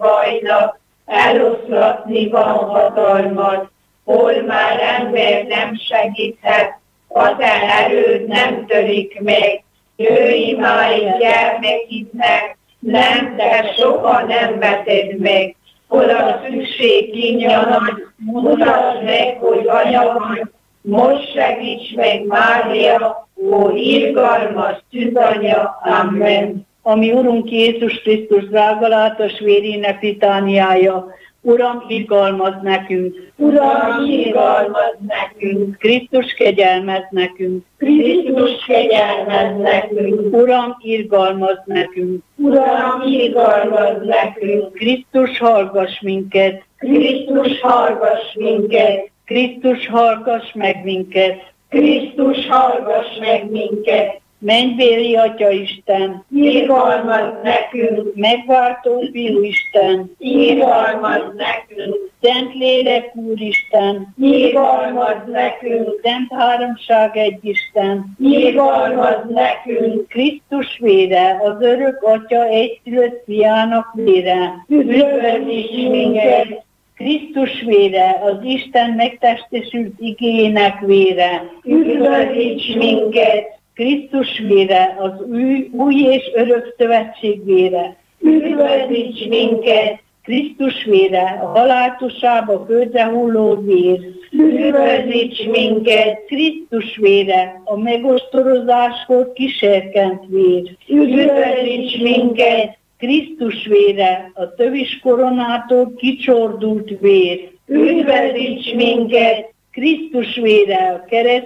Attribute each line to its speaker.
Speaker 1: bajnak, eloszlatni van hatalmat, hol már ember nem segíthet, a te erőd nem törik meg, jöjj már gyermekidnek, nem, te soha nem veted meg, hol a szükség kinyanad, mutasd meg, hogy anya van, most segíts meg, Mária, ó irgalmas tűzanya, amen.
Speaker 2: Ami Urunk Jézus Krisztus drágalátos vérének litániája, Uram, irgalmazz nekünk!
Speaker 1: Uram, irgalmazz nekünk!
Speaker 2: Krisztus kegyelmezz nekünk!
Speaker 1: Krisztus kegyelmezz nekünk!
Speaker 2: Uram, irgalmazz nekünk!
Speaker 1: Uram, irgalmazz nekünk!
Speaker 2: Krisztus, hallgass minket!
Speaker 1: Krisztus, hallgass minket!
Speaker 2: Krisztus, hallgass meg minket!
Speaker 1: Krisztus, hallgass meg minket!
Speaker 2: Mennybéli Atya Isten,
Speaker 1: irgalmazz nekünk!
Speaker 2: Megváltó Fiú Isten,
Speaker 1: irgalmazz nekünk!
Speaker 2: Szent Lélek Úristen,
Speaker 1: irgalmazz nekünk!
Speaker 2: Szent Háromság egy Isten,
Speaker 1: irgalmazz nekünk!
Speaker 2: Krisztus vére, az örök Atya egyszülött fiának vére,
Speaker 1: üdvözlíts minket!
Speaker 2: Krisztus vére, az Isten megtestesült igének vére,
Speaker 1: üdvözlíts minket!
Speaker 2: Krisztus vére, az új és örök szövetség vére,
Speaker 1: üdvözlíts minket!
Speaker 2: Krisztus vére, a haláltusába földre hulló vér,
Speaker 1: üdvözlíts minket!
Speaker 2: Krisztus vére, a megostorozáskor kiserkent vér,
Speaker 1: üdvözlíts minket!
Speaker 2: Krisztus vére, a tövis koronától kicsordult vér,
Speaker 1: üdvözlíts minket!
Speaker 2: Krisztus vére, a kereszt